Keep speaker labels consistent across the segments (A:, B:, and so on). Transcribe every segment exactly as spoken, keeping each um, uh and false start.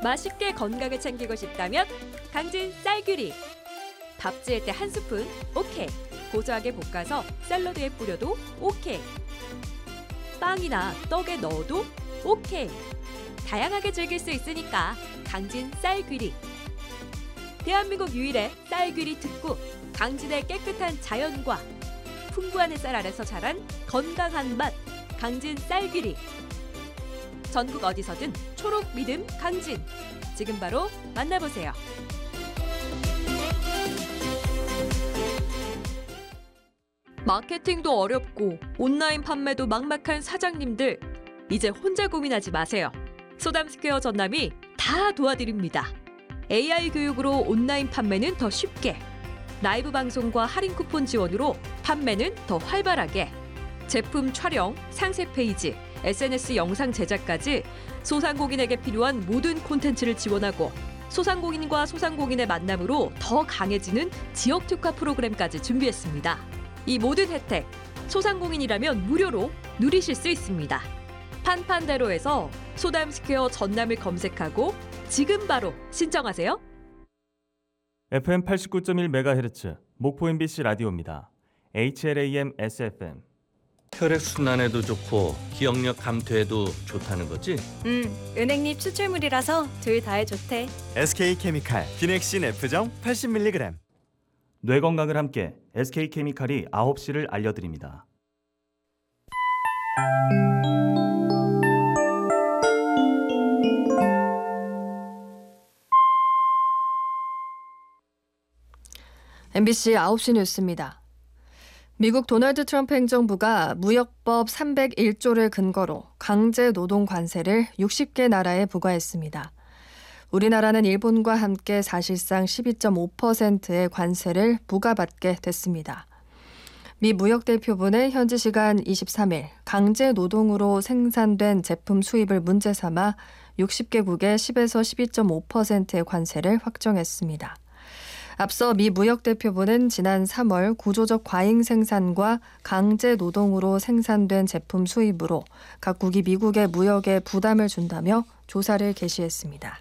A: 맛있게 건강을 챙기고 싶다면 강진 쌀귀리. 밥 지을 때 한 스푼 오케이. 고소하게 볶아서 샐러드에 뿌려도 오케이. 빵이나 떡에 넣어도 오케이. 다양하게 즐길 수 있으니까 강진 쌀귀리. 대한민국 유일의 쌀귀리 특구, 강진의 깨끗한 자연과 풍부한 햇살 아래서 자란 건강한 맛, 강진 쌀귀리. 전국 어디서든 초록 믿음 강진. 지금 바로 만나보세요. 마케팅도 어렵고 온라인 판매도 막막한 사장님들, 이제 혼자 고민하지 마세요. 소담스퀘어 전남이 다 도와드립니다. 에이아이 교육으로 온라인 판매는 더 쉽게, 라이브 방송과 할인 쿠폰 지원으로 판매는 더 활발하게, 제품 촬영, 상세 페이지, 에스엔에스 영상 제작까지 소상공인에게 필요한 모든 콘텐츠를 지원하고 소상공인과 소상공인의 만남으로 더 강해지는 지역 특화 프로그램까지 준비했습니다. 이 모든 혜택, 소상공인이라면 무료로 누리실 수 있습니다. 판판대로에서 소담스퀘어 전남을 검색하고 지금 바로 신청하세요.
B: 에프엠 팔십구 점 일 메가헤르츠 목포 엠비씨 라디오입니다. 에이치엘에이엠 에스에프엠.
C: 혈액순환에도 좋고 기억력 감퇴에도 좋다는 거지?
D: 음, 은행잎 추출물이라서 둘 다에 좋대.
E: 에스케이케미칼 비넥신 F정 팔십 밀리그램.
B: 뇌 건강을 함께 에스케이케미칼이 아홉 시를 알려드립니다.
F: 엠비씨 아홉 시 뉴스입니다. 미국 도널드 트럼프 행정부가 무역법 삼백일 조를 근거로 강제 노동 관세를 육십 개 나라에 부과했습니다. 우리나라는 일본과 함께 사실상 십이 점 오 퍼센트의 관세를 부과받게 됐습니다. 미 무역대표부는 현지 시간 이십삼 일 강제 노동으로 생산된 제품 수입을 문제 삼아 육십 개국에 십에서 십이 점 오 퍼센트의 관세를 확정했습니다. 앞서 미 무역대표부는 지난 삼월 구조적 과잉 생산과 강제 노동으로 생산된 제품 수입으로 각국이 미국의 무역에 부담을 준다며 조사를 개시했습니다.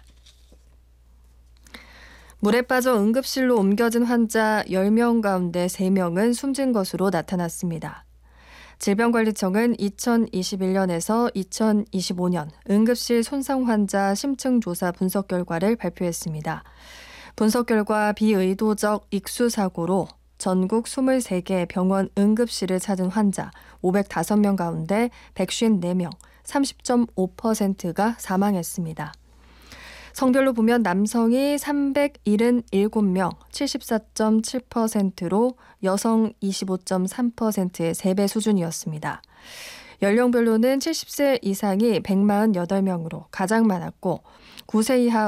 F: 물에 빠져 응급실로 옮겨진 환자 열 명 가운데 세 명은 숨진 것으로 나타났습니다. 질병관리청은 이천이십일 년에서 이천이십오 년 응급실 손상 환자 심층 조사 분석 결과를 발표했습니다. 분석 결과 비의도적 익수 사고로 전국 이십삼 개 병원 응급실을 찾은 환자 오백오 명 가운데 백오십사 명, 삼십 점 오 퍼센트가 사망했습니다. 성별로 보면 남성이 삼백칠십칠 명, 칠십사 점 칠 퍼센트로 여성 이십오 점 삼 퍼센트의 세 배 수준이었습니다. 연령별로는 칠십 세 이상이 백사십팔 명으로 가장 많았고 구 세 이하